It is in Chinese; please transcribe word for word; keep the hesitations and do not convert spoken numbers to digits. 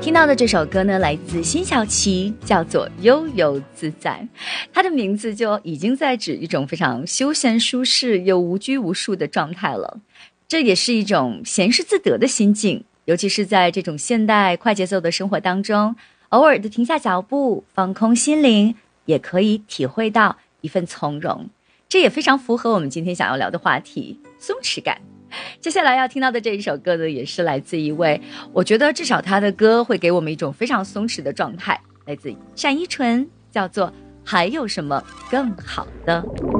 听到的这首歌呢，来自辛晓琪，叫做悠游自在。它的名字就已经在指一种非常休闲舒适又无拘无束的状态了。这也是一种闲适自得的心境，尤其是在这种现代快节奏的生活当中，偶尔的停下脚步，放空心灵，也可以体会到一份从容。这也非常符合我们今天想要聊的话题，松弛感。接下来要听到的这一首歌呢，也是来自一位，我觉得至少他的歌会给我们一种非常松弛的状态，来自单依纯，叫做还有什么更好的。